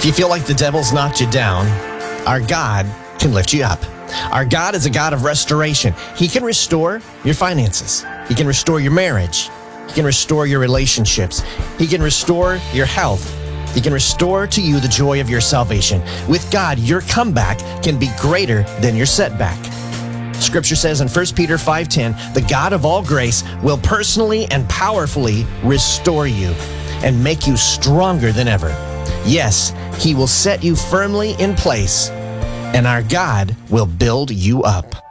you feel like the devil's knocked you down, our God can lift you up. Our God is a God of restoration. He can restore your finances. He can restore your marriage. He can restore your relationships. He can restore your health. He can restore to you the joy of your salvation. With God, your comeback can be greater than your setback. Scripture says in 1 Peter 5:10, the God of all grace will personally and powerfully restore you and make you stronger than ever. Yes, He will set you firmly in place, and our God will build you up.